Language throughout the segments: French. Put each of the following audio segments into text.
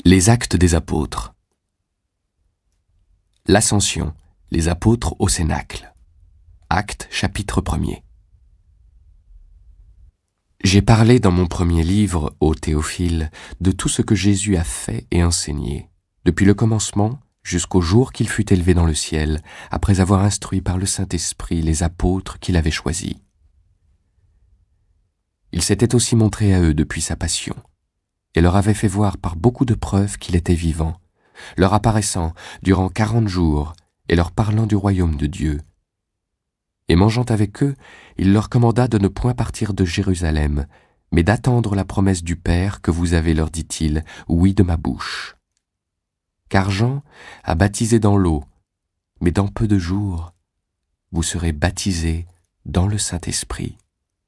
Les actes des apôtres. L'Ascension, les apôtres au Cénacle. Actes, chapitre 1er. J'ai parlé dans mon premier livre, ô Théophile, de tout ce que Jésus a fait et enseigné, depuis le commencement jusqu'au jour qu'il fut élevé dans le ciel, après avoir instruit par le Saint-Esprit les apôtres qu'il avait choisis. Il s'était aussi montré à eux depuis sa passion, et leur avait fait voir par beaucoup de preuves qu'il était vivant, leur apparaissant durant 40 jours et leur parlant du royaume de Dieu. Et mangeant avec eux, il leur commanda de ne point partir de Jérusalem, mais d'attendre la promesse du Père que vous avez, leur dit-il, oui de ma bouche. Car Jean a baptisé dans l'eau, mais dans peu de jours, vous serez baptisés dans le Saint-Esprit.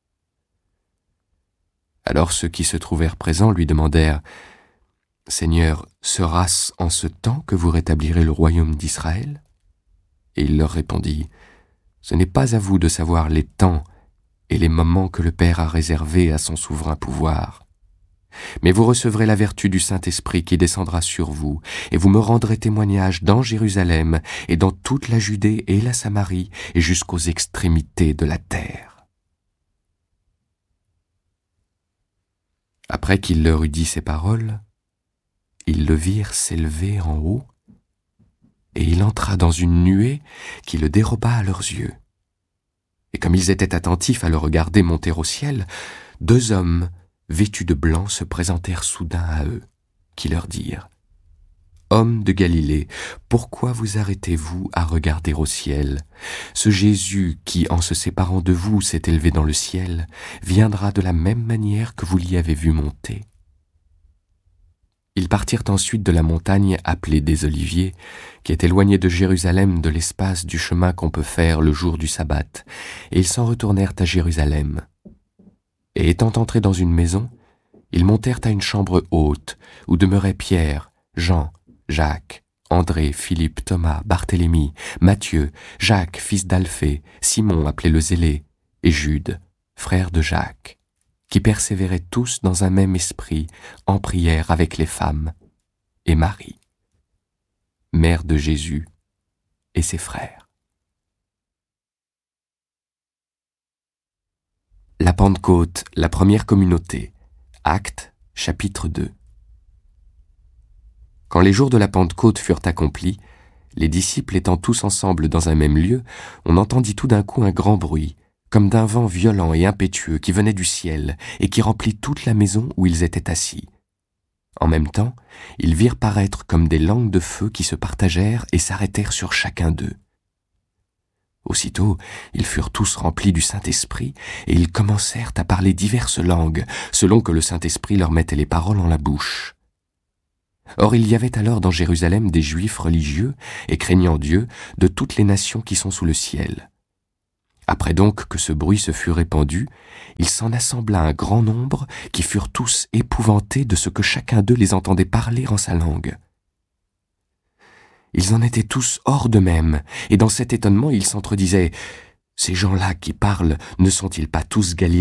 Alors ceux qui se trouvèrent présents lui demandèrent « Seigneur, sera-ce en ce temps que vous rétablirez le royaume d'Israël ?» Et il leur répondit « Ce n'est pas à vous de savoir les temps et les moments que le Père a réservés à son souverain pouvoir. Mais vous recevrez la vertu du Saint-Esprit qui descendra sur vous, et vous me rendrez témoignage dans Jérusalem et dans toute la Judée et la Samarie et jusqu'aux extrémités de la terre. » Après qu'il leur eut dit ces paroles, ils le virent s'élever en haut, et il entra dans une nuée qui le déroba à leurs yeux. Et comme ils étaient attentifs à le regarder monter au ciel, 2 hommes vêtus de blanc se présentèrent soudain à eux, qui leur dirent « Hommes de Galilée, pourquoi vous arrêtez-vous à regarder au ciel? Ce Jésus qui, en se séparant de vous, s'est élevé dans le ciel, viendra de la même manière que vous l'y avez vu monter. » Ils partirent ensuite de la montagne appelée des Oliviers, qui est éloignée de Jérusalem de l'espace du chemin qu'on peut faire le jour du sabbat, et ils s'en retournèrent à Jérusalem. Et étant entrés dans une maison, ils montèrent à une chambre haute, où demeuraient Pierre, Jean, Jacques, André, Philippe, Thomas, Barthélemy, Matthieu, Jacques, fils d'Alphée, Simon appelé le Zélé, et Jude, frère de Jacques, qui persévéraient tous dans un même esprit, en prière avec les femmes, et Marie, mère de Jésus, et ses frères. La Pentecôte, la première communauté. Actes, chapitre 2. Quand les jours de la Pentecôte furent accomplis, les disciples étant tous ensemble dans un même lieu, on entendit tout d'un coup un grand bruit, comme d'un vent violent et impétueux qui venait du ciel et qui remplit toute la maison où ils étaient assis. En même temps, ils virent paraître comme des langues de feu qui se partagèrent et s'arrêtèrent sur chacun d'eux. Aussitôt, ils furent tous remplis du Saint-Esprit et ils commencèrent à parler diverses langues, selon que le Saint-Esprit leur mettait les paroles en la bouche. Or il y avait alors dans Jérusalem des Juifs religieux et craignant Dieu de toutes les nations qui sont sous le ciel. Après donc que ce bruit se fut répandu, il s'en assembla un grand nombre qui furent tous épouvantés de ce que chacun d'eux les entendait parler en sa langue. Ils en étaient tous hors d'eux-mêmes, et dans cet étonnement ils s'entredisaient « Ces gens-là qui parlent ne sont-ils pas tous Galiléens ?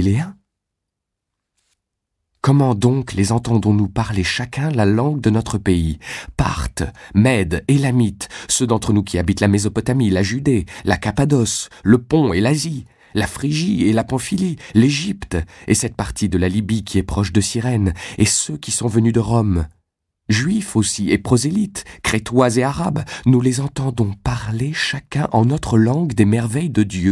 Comment donc les entendons-nous parler chacun la langue de notre pays? Parthes, Mèdes, Élamites, ceux d'entre nous qui habitent la Mésopotamie, la Judée, la Cappadoce, le Pont et l'Asie, la Phrygie et la Pamphylie, l'Égypte et cette partie de la Libye qui est proche de Cyrène, et ceux qui sont venus de Rome. Juifs aussi et prosélytes, Crétois et Arabes, nous les entendons parler chacun en notre langue des merveilles de Dieu. »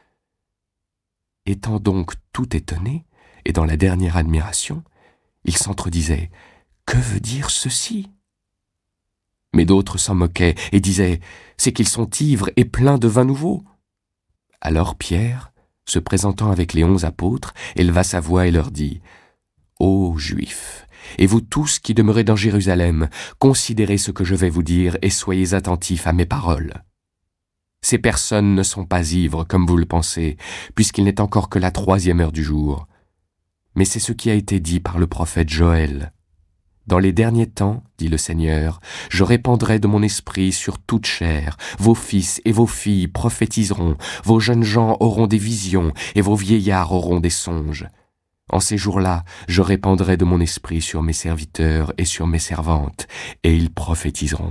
Étant donc tout étonnés, et dans la dernière admiration, ils s'entredisaient « Que veut dire ceci ?» Mais d'autres s'en moquaient et disaient « C'est qu'ils sont ivres et pleins de vin nouveau. » Alors Pierre, se présentant avec les 11 apôtres, éleva sa voix et leur dit « Ô Juifs, et vous tous qui demeurez dans Jérusalem, considérez ce que je vais vous dire et soyez attentifs à mes paroles. Ces personnes ne sont pas ivres comme vous le pensez, puisqu'il n'est encore que la 3e heure du jour. Mais c'est ce qui a été dit par le prophète Joël. Dans les derniers temps, dit le Seigneur, je répandrai de mon esprit sur toute chair. Vos fils et vos filles prophétiseront, vos jeunes gens auront des visions et vos vieillards auront des songes. En ces jours-là, je répandrai de mon esprit sur mes serviteurs et sur mes servantes, et ils prophétiseront.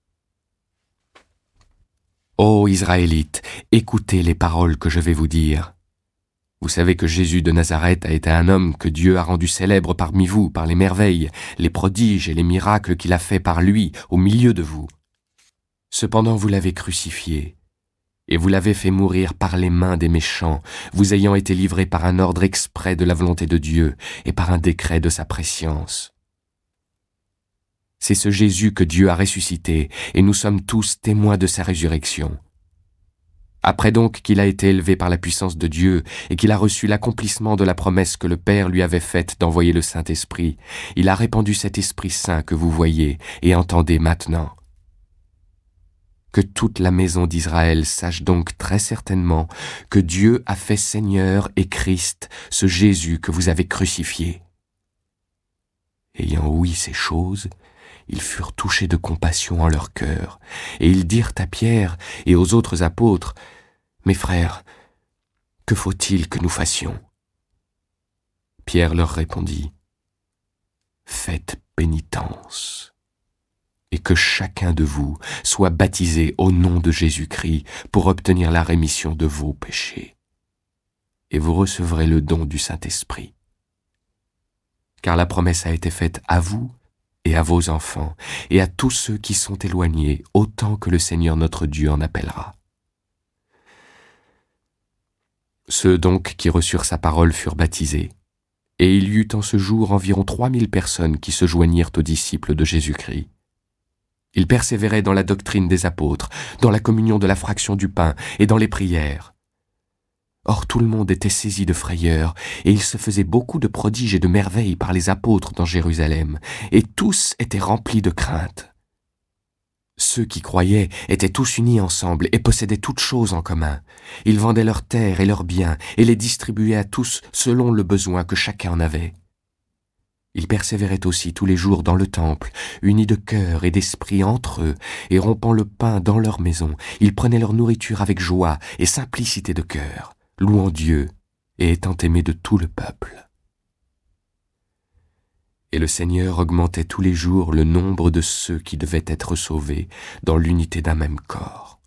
Ô Israélites, écoutez les paroles que je vais vous dire. Vous savez que Jésus de Nazareth a été un homme que Dieu a rendu célèbre parmi vous par les merveilles, les prodiges et les miracles qu'il a faits par lui au milieu de vous. Cependant vous l'avez crucifié, et vous l'avez fait mourir par les mains des méchants, vous ayant été livré par un ordre exprès de la volonté de Dieu et par un décret de sa prescience. C'est ce Jésus que Dieu a ressuscité, et nous sommes tous témoins de sa résurrection. Après donc qu'il a été élevé par la puissance de Dieu et qu'il a reçu l'accomplissement de la promesse que le Père lui avait faite d'envoyer le Saint-Esprit, il a répandu cet Esprit Saint que vous voyez et entendez maintenant. Que toute la maison d'Israël sache donc très certainement que Dieu a fait Seigneur et Christ ce Jésus que vous avez crucifié. Ayant ouï ces choses, ils furent touchés de compassion en leur cœur, et ils dirent à Pierre et aux autres apôtres, « Mes frères, que faut-il que nous fassions ?» Pierre leur répondit, « Faites pénitence, et que chacun de vous soit baptisé au nom de Jésus-Christ pour obtenir la rémission de vos péchés, et vous recevrez le don du Saint-Esprit. Car la promesse a été faite à vous et à vos enfants, et à tous ceux qui sont éloignés, autant que le Seigneur notre Dieu en appellera. » Ceux donc qui reçurent sa parole furent baptisés, et il y eut en ce jour environ 3000 personnes qui se joignirent aux disciples de Jésus-Christ. Ils persévéraient dans la doctrine des apôtres, dans la communion de la fraction du pain et dans les prières. Or tout le monde était saisi de frayeur, et il se faisait beaucoup de prodiges et de merveilles par les apôtres dans Jérusalem, et tous étaient remplis de crainte. Ceux qui croyaient étaient tous unis ensemble et possédaient toutes choses en commun. Ils vendaient leurs terres et leurs biens et les distribuaient à tous selon le besoin que chacun en avait. Ils persévéraient aussi tous les jours dans le temple, unis de cœur et d'esprit entre eux, et rompant le pain dans leur maison, ils prenaient leur nourriture avec joie et simplicité de cœur, louant Dieu et étant aimés de tout le peuple. Et le Seigneur augmentait tous les jours le nombre de ceux qui devaient être sauvés dans l'unité d'un même corps.